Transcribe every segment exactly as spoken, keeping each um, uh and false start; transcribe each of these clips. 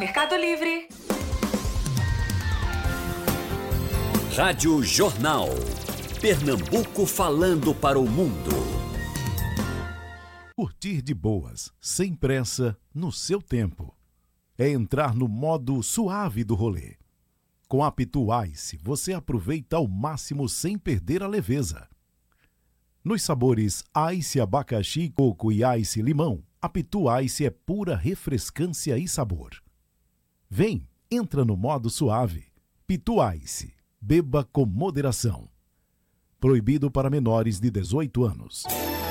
Mercado Livre. Rádio Jornal. Pernambuco falando para o mundo. Curtir de boas, sem pressa, no seu tempo. É entrar no modo suave do rolê. Com a Pitu Ice, você aproveita ao máximo sem perder a leveza. Nos sabores Ice abacaxi, coco e Ice limão, a Pitu Ice é pura refrescância e sabor. Vem, entra no modo suave. Pitu Ice. Beba com moderação. Proibido para menores de dezoito anos.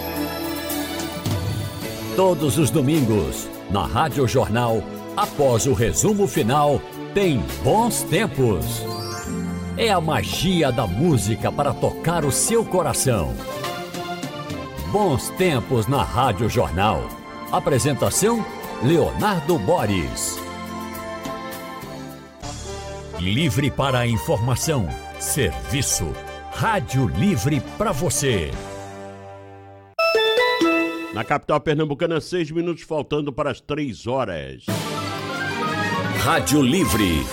Todos os domingos, na Rádio Jornal, após o resumo final, tem Bons Tempos. É a magia da música para tocar o seu coração. Bons Tempos na Rádio Jornal. Apresentação, Leonardo Boris. Livre para a informação. Serviço. Rádio Livre para você. Na capital pernambucana, seis minutos faltando para as três horas. Rádio Livre.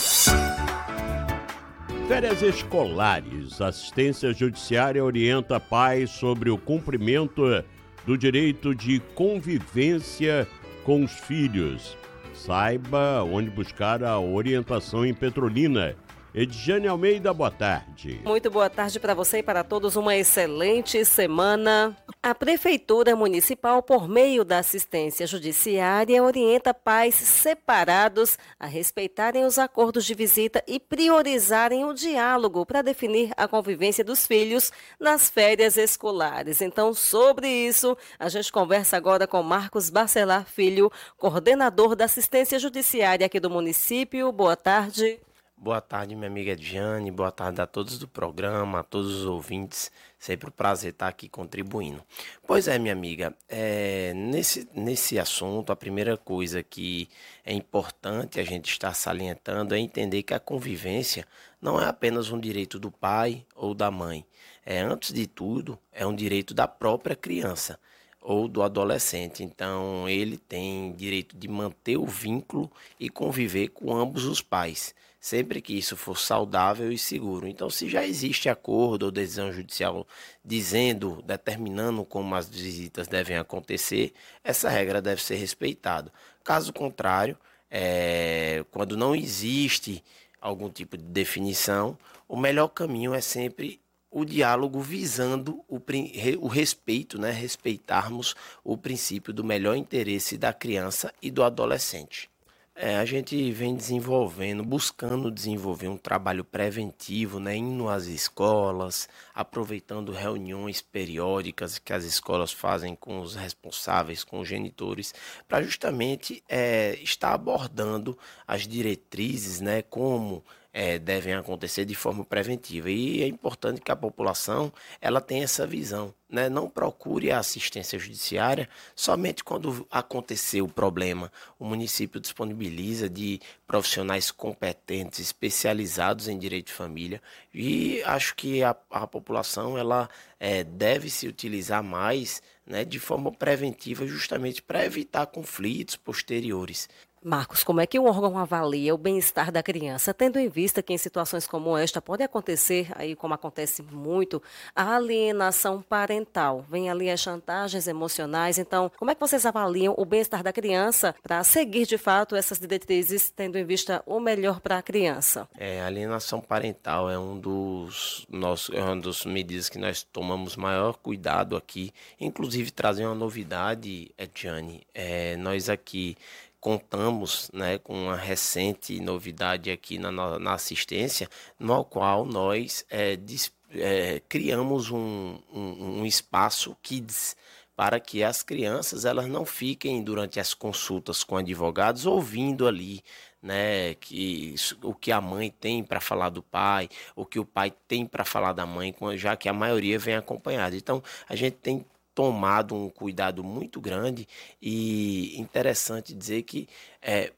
Férias escolares. Assistência Judiciária orienta pais sobre o cumprimento do direito de convivência com os filhos. Saiba onde buscar a orientação em Petrolina. Edjane Almeida, boa tarde. Muito boa tarde para você e para todos. Uma excelente semana. A Prefeitura Municipal, por meio da assistência judiciária, orienta pais separados a respeitarem os acordos de visita e priorizarem o diálogo para definir a convivência dos filhos nas férias escolares. Então, sobre isso, a gente conversa agora com Marcos Bacelar Filho, coordenador da assistência judiciária aqui do município. Boa tarde. Boa tarde, minha amiga Ediane, boa tarde a todos do programa, a todos os ouvintes, sempre um prazer estar aqui contribuindo. Pois é, minha amiga, é, nesse, nesse assunto, a primeira coisa que é importante a gente estar salientando é entender que a convivência não é apenas um direito do pai ou da mãe, é, antes de tudo, é um direito da própria criança ou do adolescente. Então, ele tem direito de manter o vínculo e conviver com ambos os pais, sempre que isso for saudável e seguro. Então, se já existe acordo ou decisão judicial dizendo, determinando como as visitas devem acontecer, essa regra deve ser respeitada. Caso contrário, é, quando não existe algum tipo de definição, o melhor caminho é sempre o diálogo visando o, o respeito, né? Respeitarmos o princípio do melhor interesse da criança e do adolescente. É, a gente vem desenvolvendo, buscando desenvolver um trabalho preventivo, né, indo às escolas, aproveitando reuniões periódicas que as escolas fazem com os responsáveis, com os genitores, para justamente é, estar abordando as diretrizes, né, como é, devem acontecer de forma preventiva. E é importante que a população ela tenha essa visão, né? Não procure a assistência judiciária somente quando acontecer o problema. O município disponibiliza de profissionais competentes, especializados em direito de família, e acho que a, a população ela, é, deve se utilizar mais, né, de forma preventiva, justamente para evitar conflitos posteriores. Marcos, como é que o órgão avalia o bem-estar da criança, tendo em vista que em situações como esta pode acontecer, aí como acontece muito, a alienação parental, vem ali as chantagens emocionais. Então, como é que vocês avaliam o bem-estar da criança para seguir de fato essas diretrizes, tendo em vista o melhor para a criança? É, a alienação parental é um dos nossos, é uma das medidas que nós tomamos maior cuidado aqui, inclusive trazer uma novidade, Ediane, é, nós aqui contamos, né, com uma recente novidade aqui na, na assistência, no qual nós é, dis, é, criamos um, um, um espaço Kids para que as crianças elas não fiquem durante as consultas com advogados ouvindo ali, né, que, o que a mãe tem para falar do pai, o que o pai tem para falar da mãe, já que a maioria vem acompanhada. Então, a gente tem tomado um cuidado muito grande, e interessante dizer que é,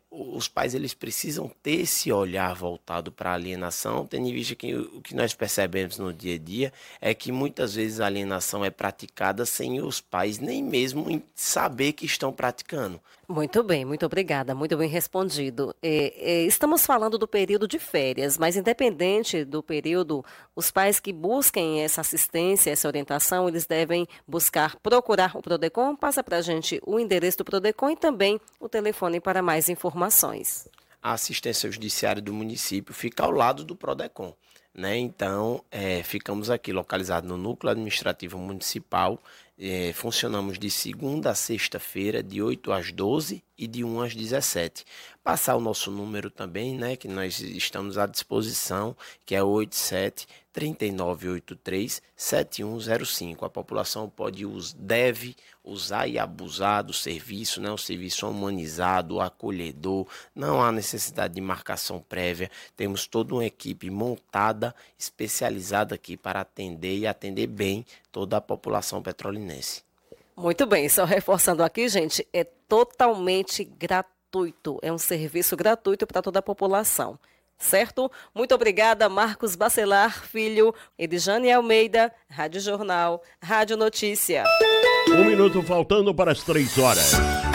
os pais eles precisam ter esse olhar voltado para a alienação, tendo em vista que o que nós percebemos no dia a dia é que muitas vezes a alienação é praticada sem os pais nem mesmo saber que estão praticando. Muito bem, muito obrigada, muito bem respondido. É, é, estamos falando do período de férias, mas independente do período, os pais que busquem essa assistência, essa orientação, eles devem buscar, procurar o Prodecon. Passa para a gente o endereço do Prodecon e também o telefone para mais informações. A assistência judiciária do município fica ao lado do Prodecon, né? Então, é, ficamos aqui localizados no Núcleo Administrativo Municipal. É, funcionamos de segunda a sexta-feira, de oito às doze e de uma às dezessete. Passar o nosso número também, né, que nós estamos à disposição, que é oito sete, três nove oito três, sete um zero cinco. A população pode us, deve usar e abusar do serviço, né, um serviço humanizado, acolhedor, não há necessidade de marcação prévia. Temos toda uma equipe montada, especializada aqui para atender e atender bem toda a população petrolinense. Muito bem, só reforçando aqui, gente, é totalmente gratuito, é um serviço gratuito para toda a população, certo? Muito obrigada, Marcos Bacelar Filho, Edjane Almeida, Rádio Jornal, Rádio Notícia. Um minuto faltando para as três horas.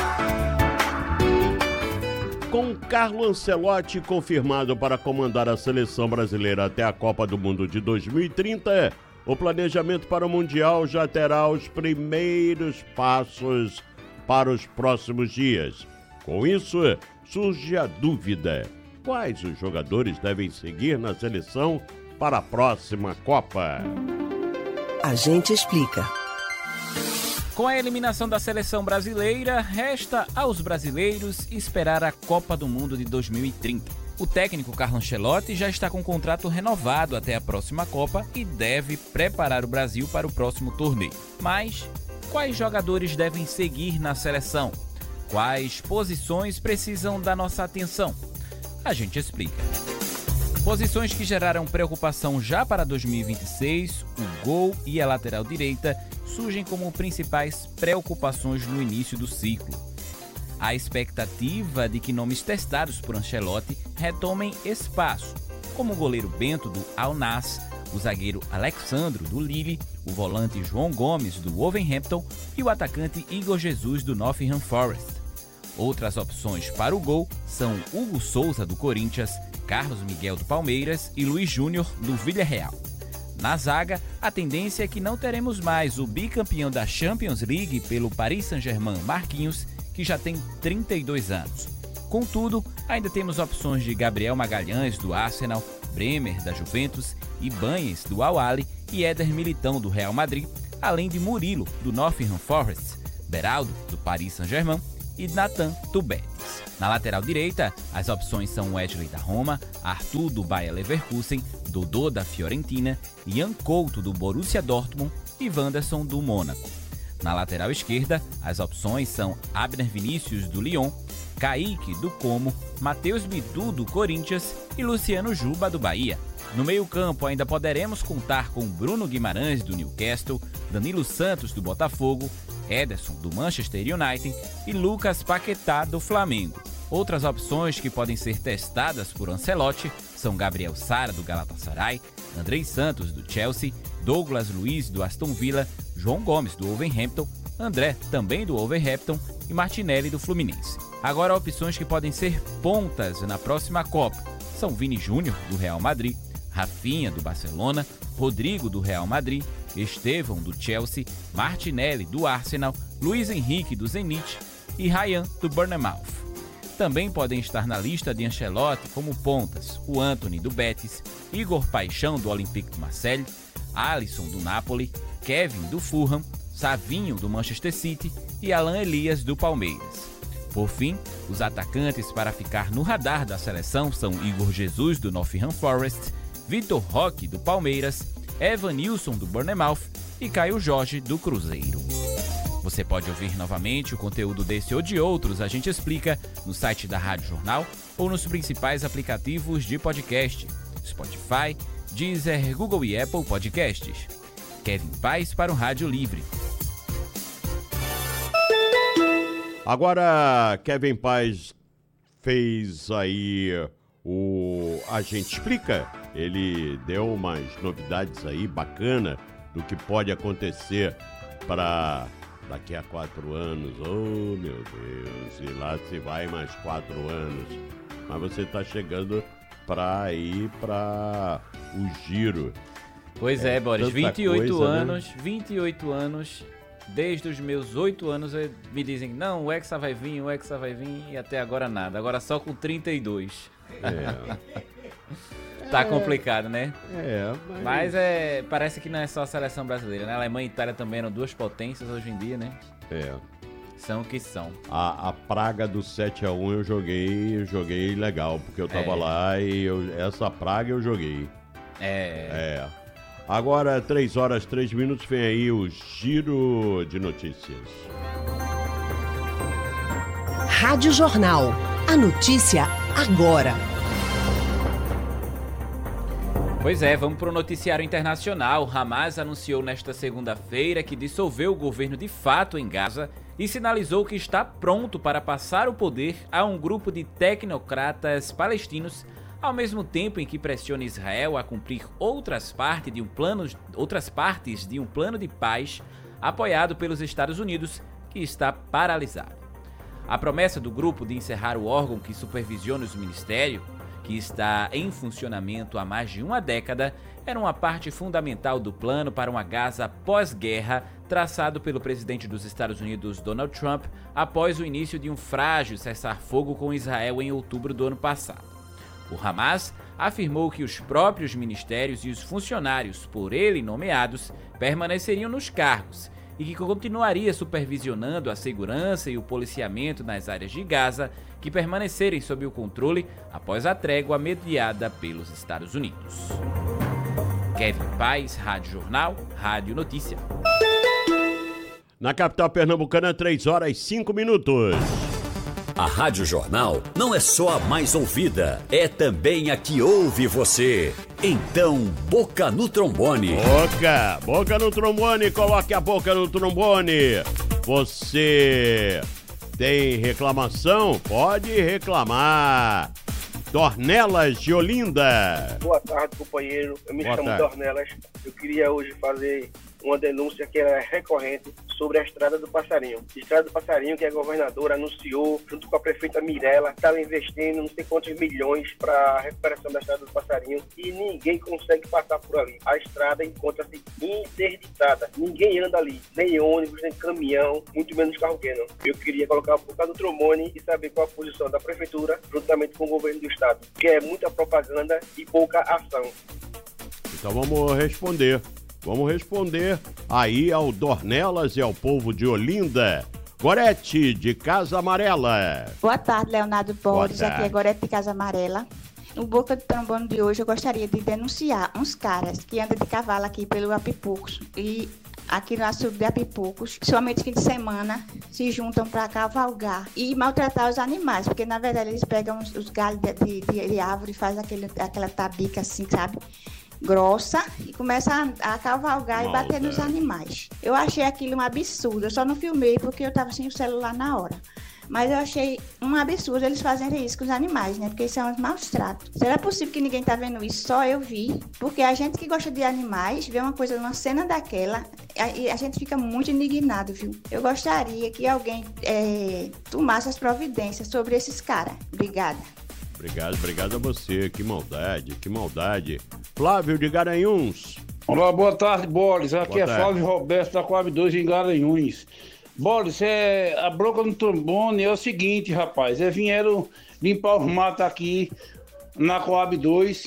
Com Carlo Ancelotti confirmado para comandar a seleção brasileira até a Copa do Mundo de dois mil e trinta, o planejamento para o Mundial já terá os primeiros passos para os próximos dias. Com isso, surge a dúvida: quais os jogadores devem seguir na seleção para a próxima Copa? A gente explica. Com a eliminação da seleção brasileira, resta aos brasileiros esperar a Copa do Mundo de dois mil e trinta. O técnico Carlo Ancelotti já está com o contrato renovado até a próxima Copa e deve preparar o Brasil para o próximo torneio. Mas quais jogadores devem seguir na seleção? Quais posições precisam da nossa atenção? A gente explica. Posições que geraram preocupação já para dois mil e vinte e seis, o gol e a lateral direita surgem como principais preocupações no início do ciclo. Há expectativa de que nomes testados por Ancelotti retomem espaço, como o goleiro Bento do Al Nassr, o zagueiro Alexandro do Lille, o volante João Gomes do Wolverhampton e o atacante Igor Jesus do Nottingham Forest. Outras opções para o gol são Hugo Souza do Corinthians, Carlos Miguel do Palmeiras e Luiz Júnior do Villarreal. Na zaga, a tendência é que não teremos mais o bicampeão da Champions League pelo Paris Saint-Germain, Marquinhos, que já tem trinta e dois anos. Contudo, ainda temos opções de Gabriel Magalhães, do Arsenal, Bremer, da Juventus, Ibáñez, do Al-Ahly e Éder Militão, do Real Madrid, além de Murilo, do Nottingham Forest, Beraldo, do Paris Saint-Germain e Nathan, do Betis. Na lateral direita, as opções são Wesley da Roma, Arthur do Bayer Leverkusen, Dodô da Fiorentina, Ian Couto do Borussia Dortmund e Wanderson do Mônaco. Na lateral esquerda, as opções são Abner Vinícius do Lyon, Kaique do Como, Matheus Bidu do Corinthians e Luciano Juba do Bahia. No meio-campo ainda poderemos contar com Bruno Guimarães do Newcastle, Danilo Santos do Botafogo, Ederson do Manchester United e Lucas Paquetá do Flamengo. Outras opções que podem ser testadas por Ancelotti são Gabriel Sara do Galatasaray, Andrei Santos do Chelsea, Douglas Luiz do Aston Villa, João Gomes do Wolverhampton, André também do Wolverhampton e Martinelli do Fluminense. Agora, opções que podem ser pontas na próxima Copa são Vini Júnior do Real Madrid, Rafinha do Barcelona, Rodrigo do Real Madrid, Estevão do Chelsea, Martinelli do Arsenal, Luiz Henrique do Zenit e Ryan do Bournemouth. Também podem estar na lista de Ancelotti como pontas o Antony do Betis, Igor Paixão do Olympique de Marseille, Alisson do Napoli, Kevin do Fulham, Savinho do Manchester City e Alan Elias do Palmeiras. Por fim, os atacantes para ficar no radar da seleção são Igor Jesus do Nottingham Forest, Vitor Roque do Palmeiras, Evanilson do Bournemouth e Caio Jorge do Cruzeiro. Você pode ouvir novamente o conteúdo desse ou de outros A Gente Explica no site da Rádio Jornal ou nos principais aplicativos de podcast, Spotify, Deezer, Google e Apple Podcasts. Kevin Paz para o Rádio Livre. Agora, Kevin Paz fez aí o A Gente Explica. Ele deu umas novidades aí bacana do que pode acontecer para daqui a quatro anos. Oh, meu Deus, e lá se vai mais quatro anos. Mas você está chegando para ir para o giro. Pois é, é Boris, vinte e oito coisa, anos, né? vinte e oito anos, desde os meus oito anos me dizem que não, o Hexa vai vir, o Hexa vai vir e até agora nada. Agora só com trinta e dois. É. Tá é, complicado, né? É, mas... mas é, parece que não é só a seleção brasileira, né? A Alemanha e a Itália também eram duas potências hoje em dia, né? É. São o que são. A, a praga do sete a um eu joguei, eu joguei legal, porque eu tava É. lá e eu, essa praga eu joguei. É. É. Agora, três horas, três minutos, vem aí o Giro de Notícias. Rádio Jornal. A notícia agora. Pois é, vamos para o noticiário internacional. Hamas anunciou nesta segunda-feira que dissolveu o governo de fato em Gaza e sinalizou que está pronto para passar o poder a um grupo de tecnocratas palestinos, ao mesmo tempo em que pressiona Israel a cumprir outras partes de um plano, outras partes de um plano de paz apoiado pelos Estados Unidos, que está paralisado. A promessa do grupo de encerrar o órgão que supervisiona os ministérios, que está em funcionamento há mais de uma década, era uma parte fundamental do plano para uma Gaza pós-guerra traçado pelo presidente dos Estados Unidos, Donald Trump, após o início de um frágil cessar-fogo com Israel em outubro do ano passado. O Hamas afirmou que os próprios ministérios e os funcionários por ele nomeados permaneceriam nos cargos e que continuaria supervisionando a segurança e o policiamento nas áreas de Gaza que permanecerem sob o controle após a trégua mediada pelos Estados Unidos. Kevin Paz, Rádio Jornal, Rádio Notícia. Na capital pernambucana, três horas e cinco minutos. A Rádio Jornal não é só a mais ouvida, é também a que ouve você. Então, boca no trombone. Boca, boca no trombone, coloque a boca no trombone. Você tem reclamação? Pode reclamar. Dornelas de Olinda. Boa tarde, companheiro. Eu me Boa chamo tarde. Dornelas. Eu queria hoje fazer uma denúncia que é recorrente sobre a Estrada do Passarinho. A Estrada do Passarinho, que a governadora anunciou, junto com a prefeita Mirella, estava investindo não sei quantos milhões para a recuperação da Estrada do Passarinho e ninguém consegue passar por ali. A estrada encontra-se interditada. Ninguém anda ali, nem ônibus, nem caminhão, muito menos carro pequeno. Eu queria colocar a boca do trombone e saber qual a posição da prefeitura, juntamente com o governo do estado, que é muita propaganda e pouca ação. Então vamos responder. Vamos responder aí ao Dornelas e ao povo de Olinda. Gorete, de Casa Amarela. Boa tarde, Leonardo Borges. Boa tarde. Aqui é Gorete de Casa Amarela. No Boca de Trombone de hoje, eu gostaria de denunciar uns caras que andam de cavalo aqui pelo Apipucos e aqui no açude de Apipucos, somente fim de semana, se juntam para cavalgar e maltratar os animais, porque na verdade eles pegam os, os galhos de, de, de árvore e fazem aquele, aquela tabica assim, sabe? Grossa e começa a, a cavalgar Maldade. e bater nos animais. Eu achei aquilo um absurdo, eu só não filmei porque eu estava sem o celular na hora. Mas eu achei um absurdo eles fazerem isso com os animais, né? Porque isso é um maus tratos. Será possível que ninguém tá vendo isso? Só eu vi. Porque a gente que gosta de animais, vê uma coisa, uma cena daquela, e a, a gente fica muito indignado, viu? Eu gostaria que alguém é, tomasse as providências sobre esses caras. Obrigada. Obrigado, obrigado a você. Que maldade, que maldade. Flávio de Garanhuns. Olá, boa tarde, Boris. Aqui Boa é tarde. Flávio Roberto da Coab dois em Garanhuns. Boris, é, a bronca no trombone é o seguinte, rapaz. É, vieram limpar os matos aqui na Coab dois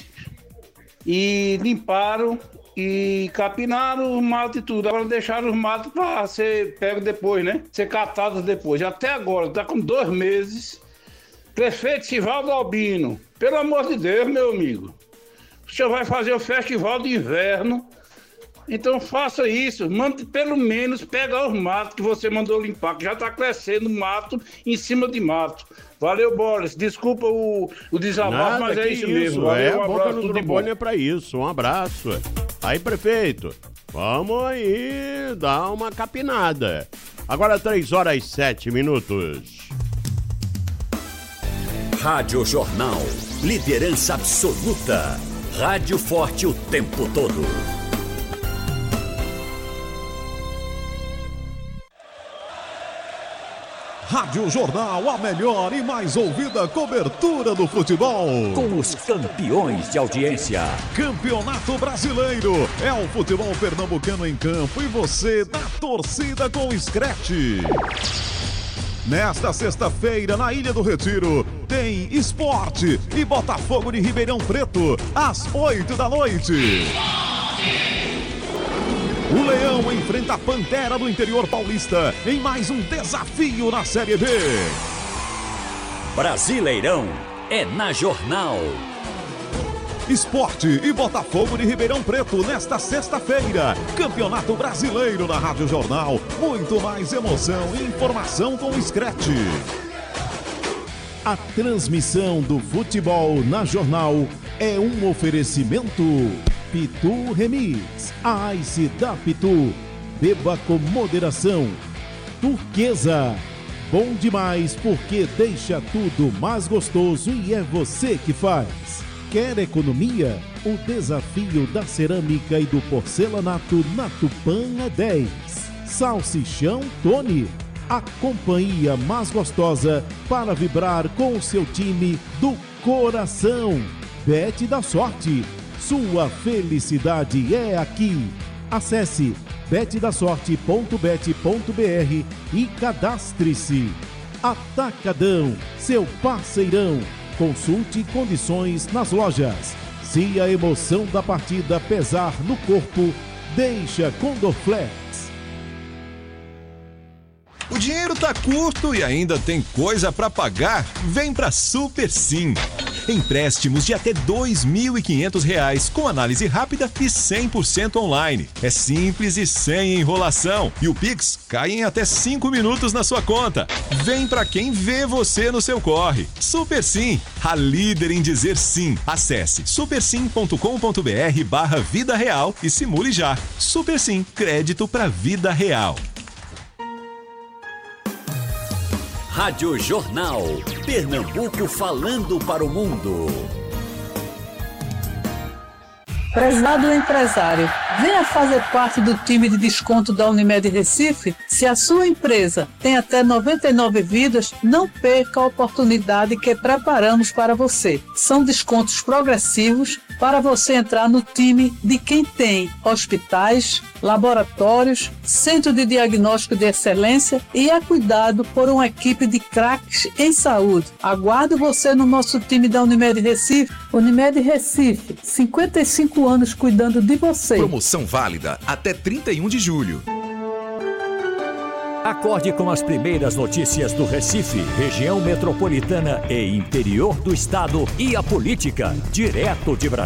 e limparam e capinaram os matos e tudo. Agora deixaram os matos para ser pego depois, né? Ser catados depois. Até agora, tá com dois meses. Prefeito Sivaldo Albino, pelo amor de Deus, meu amigo. O senhor vai fazer o festival de inverno, então faça isso. Mande pelo menos pegar os matos que você mandou limpar, que já está crescendo mato em cima de mato. Valeu, Boris. Desculpa o, o desabafo, Nada, mas é que isso mesmo. É, Valeu, um a boca abraço, no tudo de bom. trombone é pra isso. Um abraço. Aí, prefeito, vamos aí dar uma capinada. Agora três horas e sete minutos. Rádio Jornal. Liderança absoluta. Rádio forte o tempo todo. Rádio Jornal, a melhor e mais ouvida cobertura do futebol. Com os campeões de audiência. Campeonato Brasileiro. É o futebol pernambucano em campo e você na torcida com o Scratch. Nesta sexta-feira, na Ilha do Retiro, tem Esporte e Botafogo de Ribeirão Preto, às oito da noite. O Leão enfrenta a Pantera do interior paulista em mais um desafio na Série B. Brasileirão é na Jornal. Esporte e Botafogo de Ribeirão Preto nesta sexta-feira. Campeonato Brasileiro na Rádio Jornal. Muito mais emoção e informação com o Scratch. A transmissão do futebol na Jornal é um oferecimento Pitu Remix, a Ice da Pitu. Beba com moderação. Turquesa, bom demais porque deixa tudo mais gostoso e é você que faz. Quer economia? O desafio da cerâmica e do porcelanato na Tupã é dez. Salsichão Tony, a companhia mais gostosa para vibrar com o seu time do coração. Bet da Sorte, sua felicidade é aqui. Acesse bet da sorte ponto bet ponto br e cadastre-se. Atacadão, seu parceirão. Consulte condições nas lojas. Se a emoção da partida pesar no corpo, deixa com Dorflex. O dinheiro tá curto e ainda tem coisa para pagar? Vem pra Super Sim. Empréstimos de até dois mil e quinhentos reais com análise rápida e cem por cento online. É simples e sem enrolação. E o Pix cai em até cinco minutos na sua conta. Vem pra quem vê você no seu corre. Super Sim, a líder em dizer sim. Acesse supersim ponto com ponto br barra vida real e simule já. Super Sim, crédito pra vida real. Rádio Jornal. Pernambuco falando para o mundo. Prezado empresário, venha fazer parte do time de desconto da Unimed Recife. Se a sua empresa tem até noventa e nove vidas, não perca a oportunidade que preparamos para você. São descontos progressivos para você entrar no time de quem tem hospitais, laboratórios, centro de diagnóstico de excelência e é cuidado por uma equipe de craques em saúde. Aguardo você no nosso time da Unimed Recife. Unimed Recife, cinquenta e cinco anos cuidando de você. Promoção válida até trinta e um de julho. Acorde com as primeiras notícias do Recife, região metropolitana e interior do estado e a política, direto de Brasília.